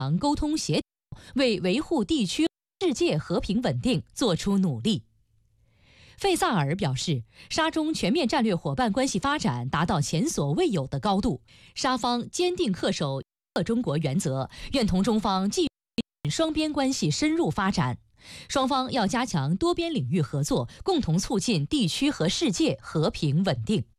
沟通协调，为维护地区、世界和平稳定作出努力。费萨尔表示，沙中全面战略伙伴关系发展达到前所未有的高度，沙方坚定恪守一个中国原则，愿同中方继续双边关系深入发展。双方要加强多边领域合作，共同促进地区和世界和平稳定。